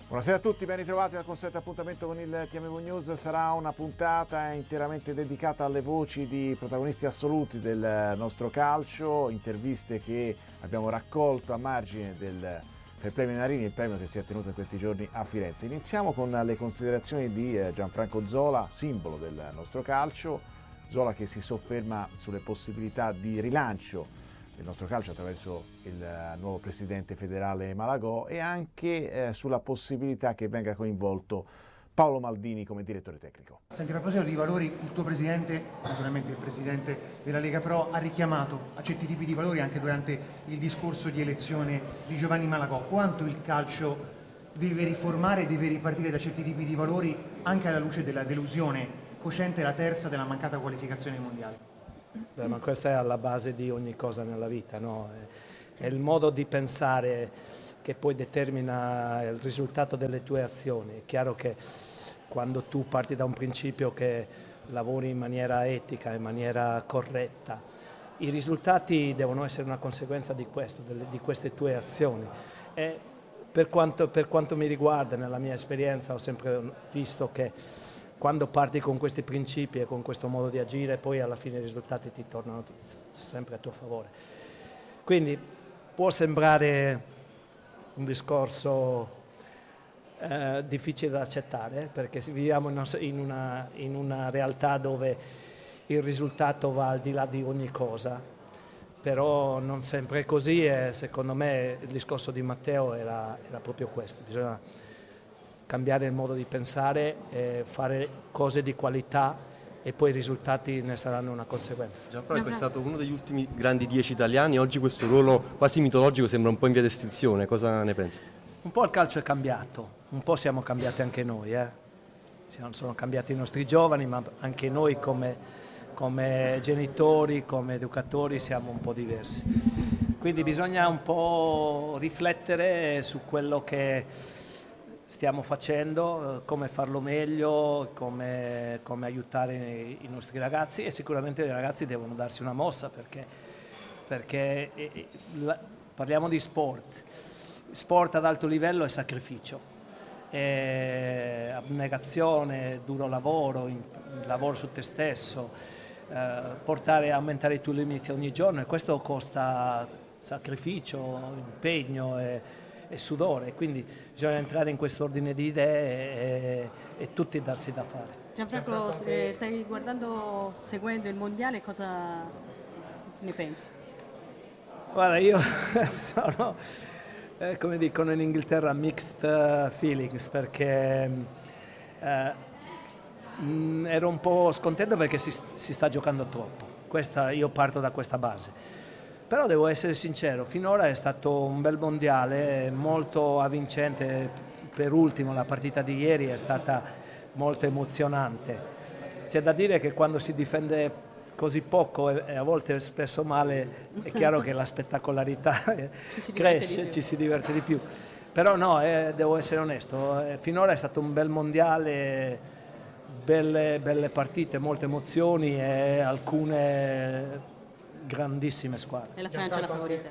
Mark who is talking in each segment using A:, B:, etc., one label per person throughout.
A: Buonasera a tutti, ben ritrovati al consueto appuntamento con il TMV News. Sarà una puntata interamente dedicata alle voci di protagonisti assoluti del nostro calcio, interviste che abbiamo raccolto a margine del Fair Play Menarini, il premio che si è tenuto in questi giorni a Firenze. Iniziamo con le considerazioni di Gianfranco Zola, simbolo del nostro calcio. Zola che si sofferma sulle possibilità di rilancio del nostro calcio attraverso il nuovo presidente federale Malagò e anche sulla possibilità che venga coinvolto Paolo Maldini come direttore tecnico.
B: Senti, a proposito di valori, il tuo presidente, naturalmente il presidente della Lega Pro, ha richiamato a certi tipi di valori anche durante il discorso di elezione di Giovanni Malagò. Quanto il calcio deve riformare, deve ripartire da certi tipi di valori anche alla luce della delusione cosciente la terza della mancata qualificazione mondiale?
C: Beh, ma questa è alla base di ogni cosa nella vita, no? È il modo di pensare che poi determina il risultato delle tue azioni. È chiaro che quando tu parti da un principio che lavori in maniera etica, in maniera corretta, i risultati devono essere una conseguenza di questo, di queste tue azioni. E per quanto mi riguarda, nella mia esperienza, ho sempre visto che quando parti con questi principi e con questo modo di agire, poi alla fine i risultati ti tornano sempre a tuo favore. Quindi può sembrare un discorso difficile da accettare, perché viviamo in una realtà dove il risultato va al di là di ogni cosa, però non sempre è così e secondo me il discorso di Matteo era proprio questo. Bisogna cambiare il modo di pensare, fare cose di qualità e poi i risultati ne saranno una conseguenza.
D: Gianfranco è stato uno degli ultimi grandi 10 italiani, oggi questo ruolo quasi mitologico sembra un po' in via d'estinzione, cosa ne pensi?
C: Un po' il calcio è cambiato, un po' siamo cambiati anche noi, sono cambiati i nostri giovani, ma anche noi come genitori, come educatori siamo un po' diversi. Quindi bisogna un po' riflettere su quello che stiamo facendo, come farlo meglio, come aiutare i nostri ragazzi e sicuramente i ragazzi devono darsi una mossa perché parliamo di sport ad alto livello è sacrificio, è abnegazione, duro lavoro, lavoro su te stesso, portare a aumentare i tuoi limiti ogni giorno e questo costa sacrificio, impegno e sudore, quindi bisogna entrare in questo ordine di idee e tutti darsi da fare.
E: Gianfranco, stai seguendo il mondiale, cosa ne pensi?
C: Guarda, io sono, come dicono in Inghilterra, mixed feelings, perché ero un po' scontento perché si sta giocando troppo. Io parto da questa base. Però devo essere sincero, finora è stato un bel mondiale, molto avvincente, per ultimo la partita di ieri è stata molto emozionante. C'è da dire che quando si difende così poco e a volte spesso male, è chiaro che la spettacolarità cresce, ci si diverte di più. Però no, devo essere onesto, finora è stato un bel mondiale, belle partite, molte emozioni e alcune grandissime squadre.
E: E la Francia è la favorita?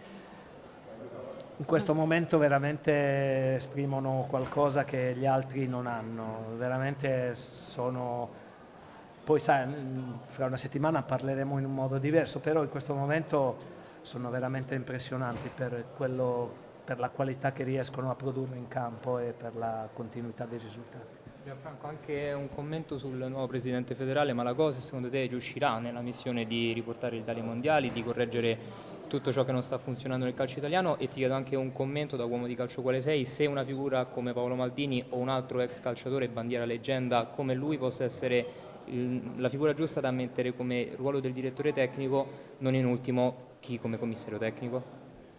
C: In questo momento veramente esprimono qualcosa che gli altri non hanno, veramente sono, poi sai, fra una settimana parleremo in un modo diverso, però in questo momento sono veramente impressionanti per la qualità che riescono a produrre in campo e per la continuità dei risultati.
F: Gianfranco, anche un commento sul nuovo presidente federale Malagò, se secondo te riuscirà nella missione di riportare l'Italia ai mondiali, di correggere tutto ciò che non sta funzionando nel calcio italiano, e ti chiedo anche un commento da uomo di calcio quale sei, se una figura come Paolo Maldini o un altro ex calciatore bandiera leggenda come lui possa essere la figura giusta da mettere come ruolo del direttore tecnico, non in ultimo chi come commissario tecnico?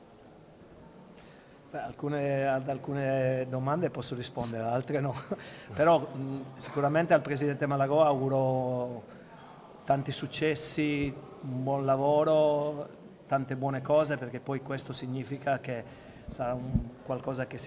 C: Ad alcune domande posso rispondere, ad altre no, però sicuramente al presidente Malagò auguro tanti successi, un buon lavoro, tante buone cose, perché poi questo significa che sarà qualcosa che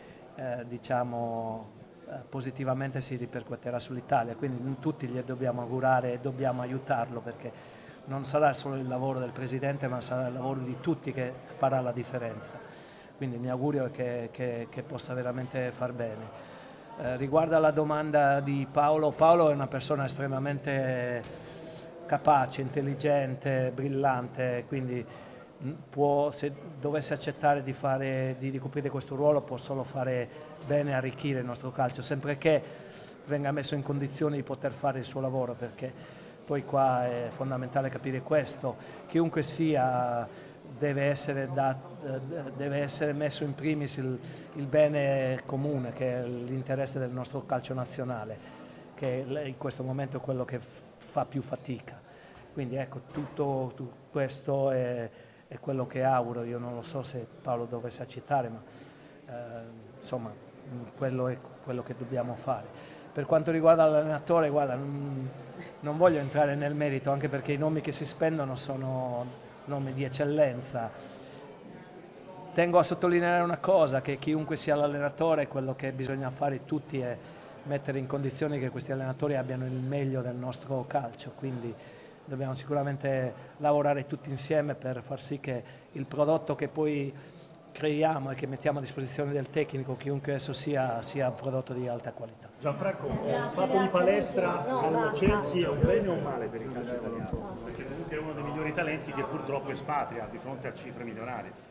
C: positivamente si ripercuoterà sull'Italia, quindi tutti gli dobbiamo augurare e dobbiamo aiutarlo, perché non sarà solo il lavoro del presidente ma sarà il lavoro di tutti che farà la differenza. quindi mi augurio che possa veramente far bene. Riguardo alla domanda di Paolo, Paolo è una persona estremamente capace, intelligente, brillante, quindi se dovesse accettare di ricoprire questo ruolo può solo fare bene, arricchire il nostro calcio, sempre che venga messo in condizioni di poter fare il suo lavoro, perché poi qua è fondamentale capire questo: chiunque sia deve essere messo in primis il bene comune, che è l'interesse del nostro calcio nazionale, che in questo momento è quello che fa più fatica. Quindi ecco, tutto questo è quello che auguro. Io non lo so se Paolo dovesse accettare, ma insomma quello è quello che dobbiamo fare. Per quanto riguarda l'allenatore, guarda, non voglio entrare nel merito, anche perché i nomi che si spendono sono nomi di eccellenza. Tengo a sottolineare una cosa, che chiunque sia l'allenatore, quello che bisogna fare tutti è mettere in condizione che questi allenatori abbiano il meglio del nostro calcio, quindi dobbiamo sicuramente lavorare tutti insieme per far sì che il prodotto che poi creiamo e che mettiamo a disposizione del tecnico, chiunque esso sia un prodotto di alta qualità.
G: Gianfranco, il fatto di palestra al Chelsea è un bene o un male per il calcio italiano? Perché comunque è uno dei migliori talenti che purtroppo espatria di fronte a cifre milionarie.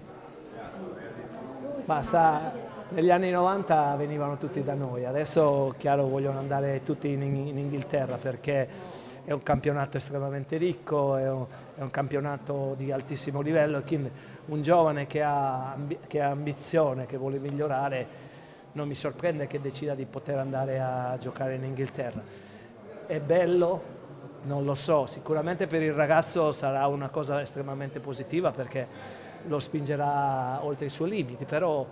C: Ma sa, negli anni 90 venivano tutti da noi, adesso chiaro vogliono andare tutti in Inghilterra, perché è un campionato estremamente ricco, è un campionato di altissimo livello, e quindi un giovane che ha ambizione, che vuole migliorare, non mi sorprende che decida di poter andare a giocare in Inghilterra. È bello? Non lo so, sicuramente per il ragazzo sarà una cosa estremamente positiva, perché lo spingerà oltre i suoi limiti, però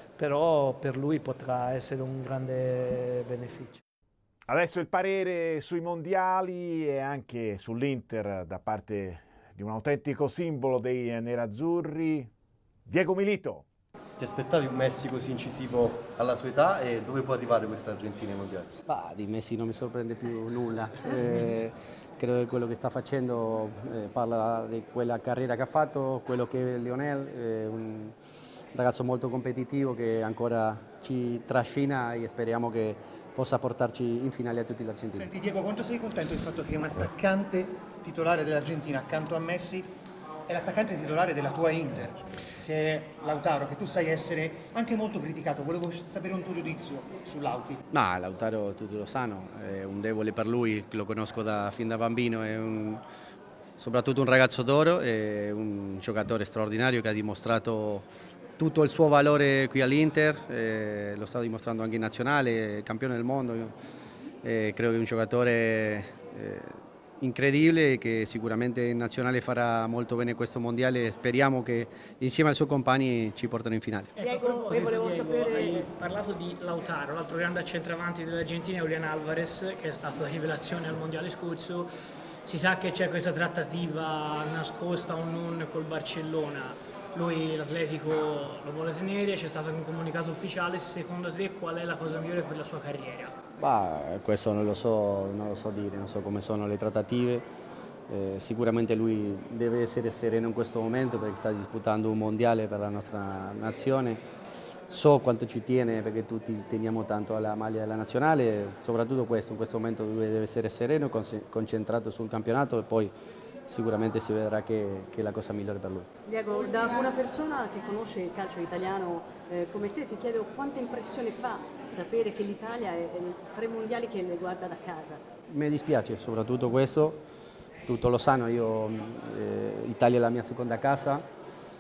C: per lui potrà essere un grande beneficio.
A: Adesso il parere sui mondiali e anche sull'Inter da parte di un autentico simbolo dei nerazzurri, Diego Milito.
D: Ti aspettavi un Messi così incisivo alla sua età, e dove può arrivare questa Argentina ai mondiali?
H: Di Messi non mi sorprende più nulla. Credo che quello che sta facendo parla di quella carriera che ha fatto, quello che è Lionel, un ragazzo molto competitivo che ancora ci trascina e speriamo che possa portarci in finale a tutti gli argentini.
B: Senti Diego, quanto sei contento del fatto che un attaccante titolare dell'Argentina accanto a Messi è l'attaccante titolare della tua Inter, che è Lautaro, che tu sai essere anche molto criticato? Volevo sapere un tuo giudizio su Lauti.
H: Lautaro tutti lo sanno, è un debole per lui, lo conosco fin da bambino, è soprattutto un ragazzo d'oro, è un giocatore straordinario che ha dimostrato tutto il suo valore qui all'Inter, lo sta dimostrando anche in nazionale, è campione del mondo. Credo che è un giocatore incredibile, che sicuramente in nazionale farà molto bene questo mondiale. Speriamo che insieme ai suoi compagni ci portano in finale.
E: Diego, volevo sapere...
I: Hai parlato di Lautaro, l'altro grande centravanti dell'Argentina è Julián Álvarez, che è stato la rivelazione al mondiale scorso. Si sa che c'è questa trattativa nascosta o non col Barcellona. Lui l'Atletico lo vuole tenere, c'è stato un comunicato ufficiale. Secondo te qual è la cosa migliore per la sua carriera?
H: Questo non lo so dire, non so come sono le trattative. Sicuramente lui deve essere sereno in questo momento perché sta disputando un mondiale per la nostra nazione. So quanto ci tiene, perché tutti teniamo tanto alla maglia della nazionale, soprattutto in questo momento lui deve essere sereno, concentrato sul campionato, e poi sicuramente si vedrà che è la cosa migliore per lui.
E: Diego, da una persona che conosce il calcio italiano come te, ti chiedo quanta impressione fa sapere che l'Italia è 3 mondiali che le guarda da casa.
H: Mi dispiace soprattutto questo, tutto lo sanno, Italia è la mia seconda casa,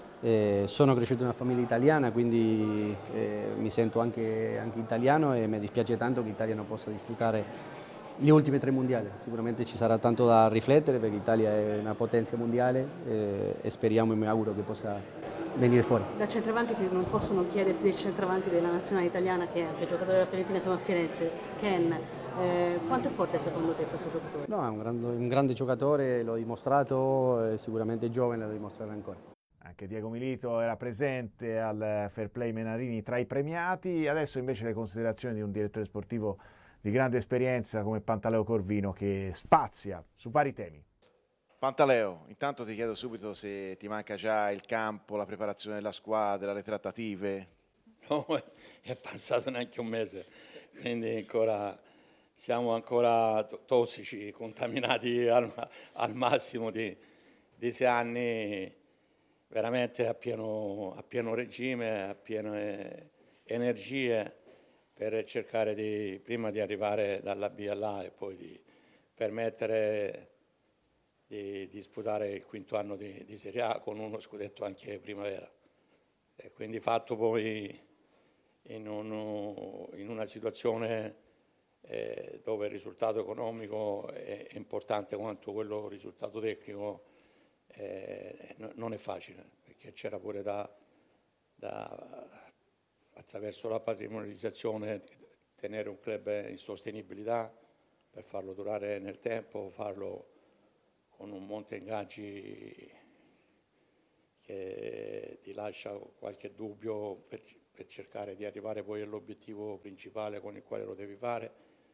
H: sono cresciuto in una famiglia italiana, quindi mi sento anche italiano, e mi dispiace tanto che l'Italia non possa disputare gli ultimi 3 mondiali. Sicuramente ci sarà tanto da riflettere, perché l'Italia è una potenza mondiale, e speriamo e mi auguro che possa venire fuori.
E: Da centravanti non possono chiederti del centravanti della nazionale italiana, che è anche giocatore della Fiorentina, siamo a Firenze, Ken. Quanto è forte secondo te questo giocatore?
H: No, è un grande giocatore, l'ho dimostrato, sicuramente giovane, lo dimostrerà ancora.
A: Anche Diego Milito era presente al Fair Play Menarini tra i premiati. Adesso invece le considerazioni di un direttore sportivo di grande esperienza come Pantaleo Corvino, che spazia su vari temi. Pantaleo, intanto ti chiedo subito se ti manca già il campo, la preparazione della squadra, le trattative.
J: No, è passato neanche un mese, quindi siamo ancora tossici, contaminati al massimo di 6 anni, veramente a pieno regime, a piene energie per cercare prima di arrivare dalla B all'A e poi di permettere di disputare il quinto anno di Serie A con uno scudetto anche primavera. E quindi fatto poi in una situazione dove il risultato economico è importante quanto quello risultato tecnico, non è facile, perché c'era pure attraverso la patrimonializzazione tenere un club in sostenibilità per farlo durare nel tempo, farlo con un monte ingaggi che ti lascia qualche dubbio per cercare di arrivare poi all'obiettivo principale con il quale lo devi fare,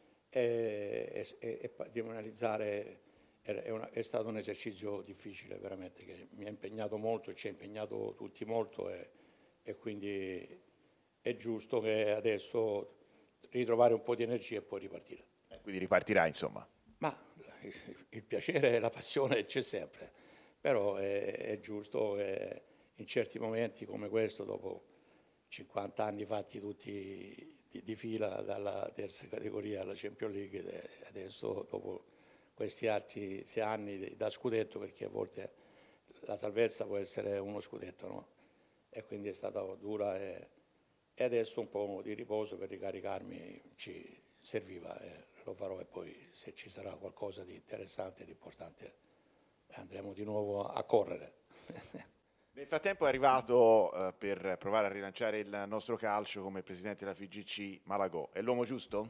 J: e patrimonializzare è stato un esercizio difficile veramente, che mi ha impegnato molto e ci ha impegnato tutti molto, e quindi è giusto che adesso ritrovare un po' di energia e poi ripartire.
A: Quindi ripartirà, insomma.
J: Ma il piacere e la passione c'è sempre, però è giusto che in certi momenti come questo, dopo 50 anni fatti tutti di fila dalla terza categoria alla Champions League, adesso dopo questi altri 6 anni da scudetto, perché a volte la salvezza può essere uno scudetto, no? E quindi è stata dura, e adesso un po' di riposo per ricaricarmi ci serviva, e lo farò, e poi se ci sarà qualcosa di interessante e di importante andremo di nuovo a correre.
A: Nel frattempo è arrivato per provare a rilanciare il nostro calcio come presidente della FIGC Malagò. È l'uomo giusto?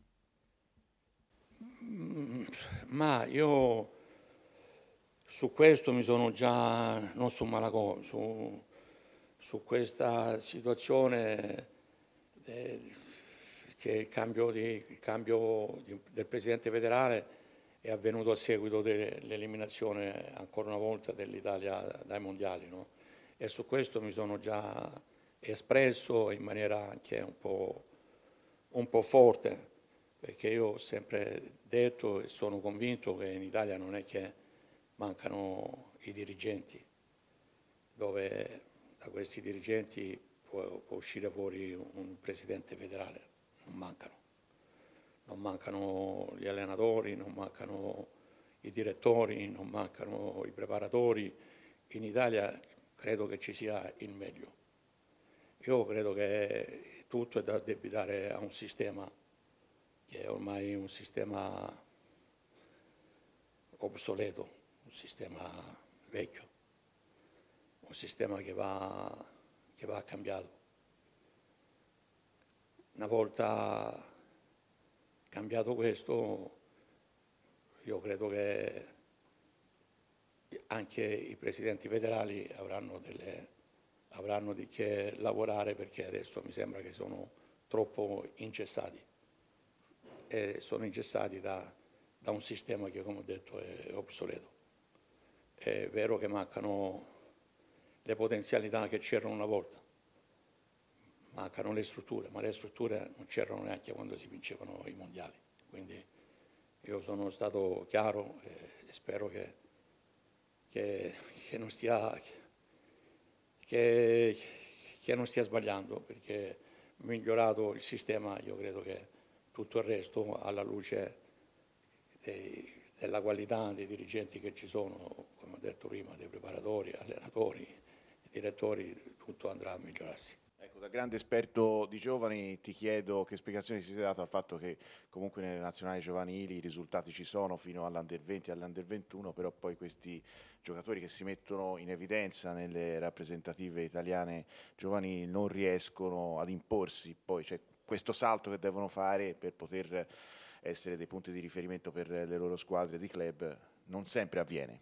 J: Ma io su questo mi sono già, non su Malagò, su questa situazione che il cambio del presidente federale è avvenuto a seguito dell'eliminazione ancora una volta dell'Italia dai mondiali, no? E su questo mi sono già espresso in maniera anche un po' forte, perché io ho sempre detto e sono convinto che in Italia non è che mancano i dirigenti, dove da questi dirigenti può uscire fuori un presidente federale, non mancano gli allenatori, non mancano i direttori, non mancano i preparatori. In Italia credo che ci sia il meglio. Io credo che tutto è da addebitare a un sistema che è ormai un sistema obsoleto, un sistema vecchio, un sistema che va cambiato. Una volta cambiato questo, io credo che anche i presidenti federali avranno di che lavorare, perché adesso mi sembra che sono troppo ingessati, e sono ingessati da un sistema che, come ho detto, è obsoleto. È vero che mancano le potenzialità che c'erano una volta, mancano le strutture, ma le strutture non c'erano neanche quando si vincevano i mondiali. Quindi io sono stato chiaro e spero che non stia sbagliando, perché migliorato il sistema, io credo che tutto il resto, alla luce della qualità dei dirigenti che ci sono, come ho detto prima, dei preparatori, allenatori, direttori, tutto andrà a migliorarsi.
A: Ecco, da grande esperto di giovani ti chiedo che spiegazione si sia dato al fatto che comunque nelle nazionali giovanili i risultati ci sono fino all'Under 20 e all'Under 21, però poi questi giocatori che si mettono in evidenza nelle rappresentative italiane giovanili non riescono ad imporsi, poi c'è questo salto che devono fare per poter essere dei punti di riferimento per le loro squadre di club, non sempre avviene.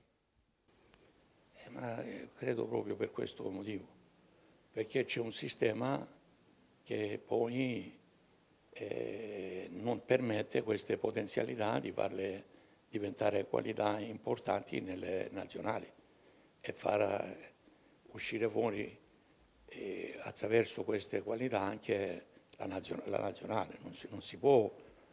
J: Ma credo proprio per questo motivo, perché c'è un sistema che poi non permette queste potenzialità di farle diventare qualità importanti nelle nazionali e far uscire fuori attraverso queste qualità anche la nazionale. Non si può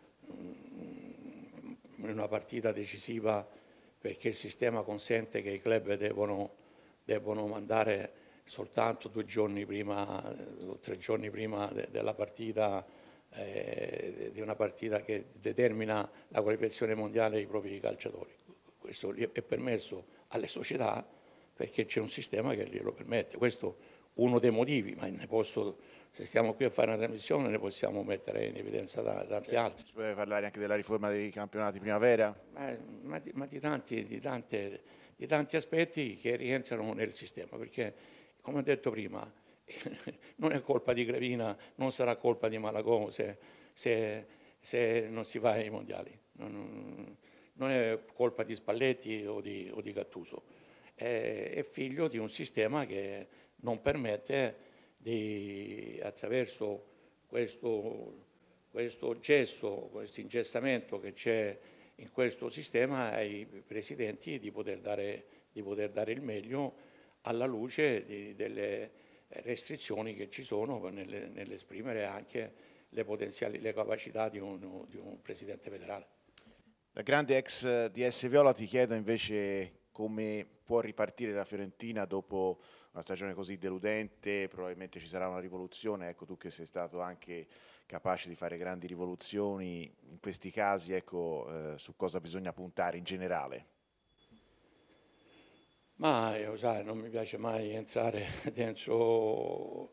J: in una partita decisiva, perché il sistema consente che i club devono mandare soltanto 2 giorni prima o 3 giorni prima della partita, di una partita che determina la qualificazione mondiale dei propri calciatori. Questo è permesso alle società perché c'è un sistema che glielo permette. Questo è uno dei motivi, ma se stiamo qui a fare una trasmissione ne possiamo mettere in evidenza tanti altri.
A: Si può parlare anche della riforma dei campionati primavera?
J: Ma di tanti aspetti che rientrano nel sistema, perché come ho detto prima non è colpa di Gravina, non sarà colpa di Malagò se non si va ai mondiali, non è colpa di Spalletti o di Gattuso, è figlio di un sistema che non permette attraverso questo gesso, questo ingessamento che c'è in questo sistema ai presidenti di poter dare il meglio alla luce delle restrizioni che ci sono nell'esprimere anche le capacità di un presidente federale.
A: Da grande ex DS Viola ti chiedo invece come può ripartire la Fiorentina dopo una stagione così deludente. Probabilmente ci sarà una rivoluzione, ecco, tu che sei stato anche capace di fare grandi rivoluzioni in questi casi, ecco, su cosa bisogna puntare in generale.
J: Ma io, sai, non mi piace mai entrare dentro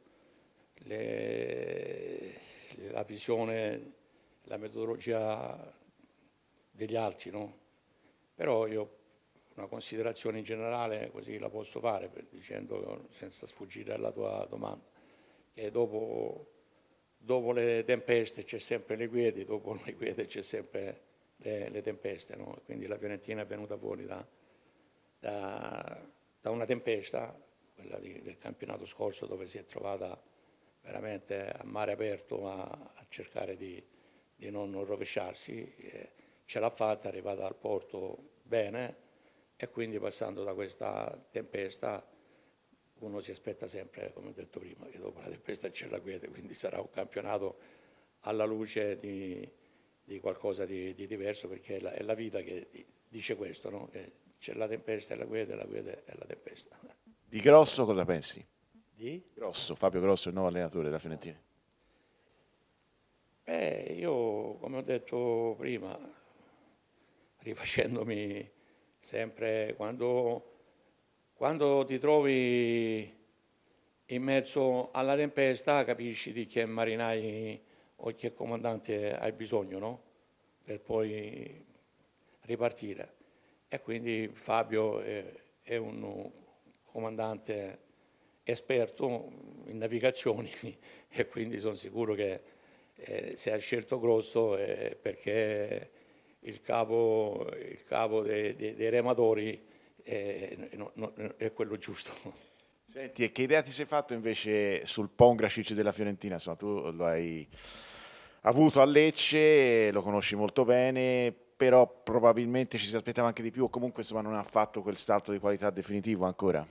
J: la visione, la metodologia degli altri, no? Però io una considerazione in generale così la posso fare, dicendo, senza sfuggire alla tua domanda, che dopo le tempeste c'è sempre le quiete, dopo le quiete c'è sempre le tempeste, no? Quindi la Fiorentina è venuta fuori da una tempesta, quella del campionato scorso, dove si è trovata veramente a mare aperto a cercare di non rovesciarsi. Ce l'ha fatta, è arrivata al porto bene, e quindi passando da questa tempesta uno si aspetta sempre, come ho detto prima, che dopo la tempesta c'è la quiete, quindi sarà un campionato alla luce di qualcosa di diverso, perché è la vita che dice questo, no? Che c'è la tempesta e la quiete e la tempesta.
A: Di Grosso cosa pensi?
J: Di?
A: Grosso, Fabio Grosso, il nuovo allenatore della Fiorentina.
J: Io, come ho detto prima, rifacendomi sempre, quando ti trovi in mezzo alla tempesta capisci di che marinai o che comandante hai bisogno, no? Per poi ripartire. E quindi Fabio è un comandante esperto in navigazioni e quindi sono sicuro che se ha scelto Grosso perché il capo dei rematori è quello giusto.
A: Senti, e che idea ti sei fatto invece sul Pongracic della Fiorentina? Insomma, tu lo hai avuto a Lecce, lo conosci molto bene, però probabilmente ci si aspettava anche di più, o comunque insomma non ha fatto quel salto di qualità definitivo ancora.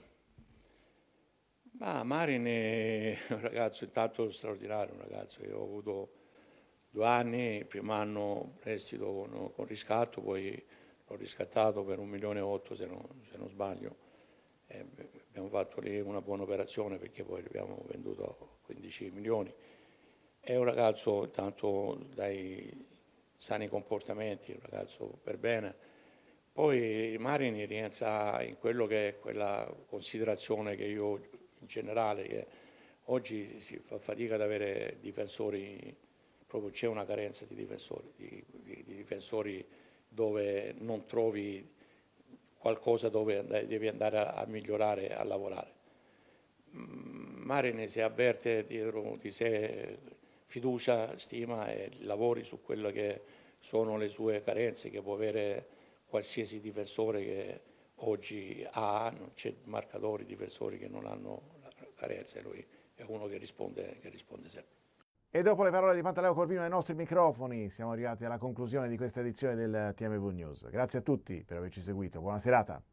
J: Ma Marin è un ragazzo intanto straordinario, un ragazzo. Io ho avuto 2 anni, il primo anno prestito con riscatto, poi l'ho riscattato per 1,8 milioni se non sbaglio. Abbiamo fatto lì una buona operazione perché poi abbiamo venduto a 15 milioni. È un ragazzo intanto dai sani comportamenti, un ragazzo per bene. Poi Marin rientra in quello che è quella considerazione che io in generale, che oggi si fa fatica ad avere difensori, proprio c'è una carenza di difensori, di difensori dove non trovi qualcosa dove devi andare a migliorare, a lavorare. Marin si avverte dietro di sé fiducia, stima e lavori su quello che sono le sue carenze che può avere qualsiasi difensore che oggi ha, non c'è marcatori, difensori che non hanno carenze, lui è uno che risponde sempre.
A: E dopo le parole di Pantaleo Corvino ai nostri microfoni siamo arrivati alla conclusione di questa edizione del TMV News. Grazie a tutti per averci seguito, buona serata.